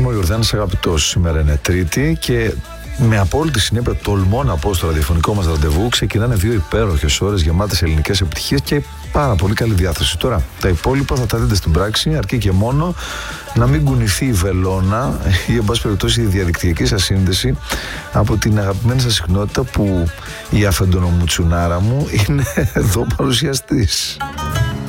Είμαι ο Ιορδάνης Αγαπητός. Σήμερα είναι Τρίτη και με απόλυτη συνέπεια τολμώ να πω στο ραδιοφωνικό μας ραντεβού ξεκινάνε 2 υπέροχες ώρες γεμάτες ελληνικές επιτυχίες και πάρα πολύ καλή διάθεση. Τώρα, τα υπόλοιπα θα τα δείτε στην πράξη, αρκεί και μόνο να μην κουνηθεί η βελόνα ή εν πάση περιπτώσει η διαδικτυακή σας σύνδεση από την αγαπημένη σας συχνότητα που η αφεντονομουτσουνάρα μου είναι εδώ παρουσιαστής.